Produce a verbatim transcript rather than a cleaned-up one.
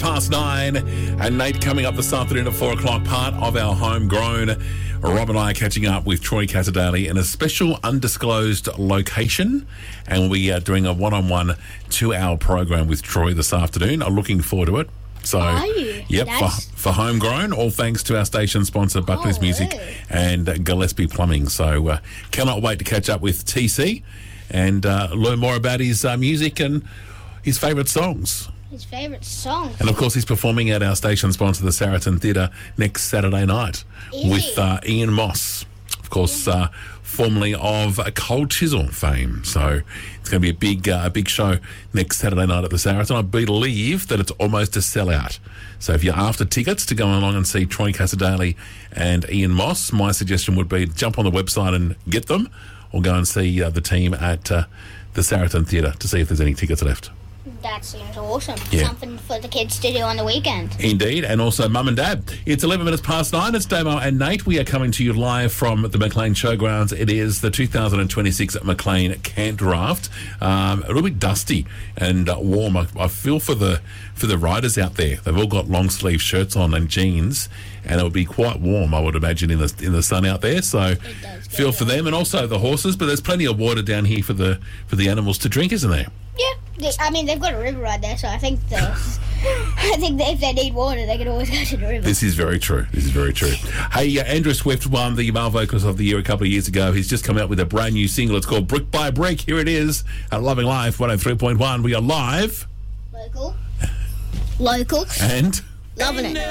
past nine. And Nate coming up this afternoon at four o'clock, part of our homegrown. Rob and I are catching up with Troy Casadei in a special undisclosed location. And we are doing a one-on-one two-hour program with Troy this afternoon. I'm looking forward to it. So, Are you? yep, for, That's- for homegrown, all thanks to our station sponsor, Buckley's Oh, Music really? and uh, Gillespie Plumbing. So, uh, cannot wait to catch up with T C and uh, learn more about his uh, music and his favourite songs. His favourite song. And of course, he's performing at our station sponsor, the Saracen Theatre, next Saturday night Is with he? uh, Ian Moss, of course, uh, formerly of uh, Cold Chisel fame. So it's going to be a big, uh, a big show next Saturday night at the Saracen. I believe that it's almost a sellout. So if you're after tickets to go along and see Troy Casadei and Ian Moss, my suggestion would be jump on the website and get them, or go and see uh, the team at uh, the Saracen Theatre to see if there's any tickets left. That seems awesome. Yeah. Something for the kids to do on the weekend. Indeed, and also Mum and Dad. It's eleven minutes past nine. It's Damo and Nate. We are coming to you live from the McLean Showgrounds. It is the two thousand twenty-six McLean Cant Draft. Um, a little bit dusty and uh, warm. I, I feel for the for the riders out there. They've all got long sleeve shirts on and jeans, and it'll be quite warm, I would imagine, in the in the sun out there. So does feel get for them, and also the horses. But there's plenty of water down here for the for the animals to drink, isn't there? Yeah, they, I mean, they've got a river right there, so I think the, I think that if they need water, they can always go to the river. This is very true. This is very true. Hey, uh, Andrew Swift won the Male Vocalist of the Year a couple of years ago. He's just come out with a brand new single. It's called Brick by Brick. Here it is at Loving Life one oh three point one. We are live Local. Local. and... Loving it.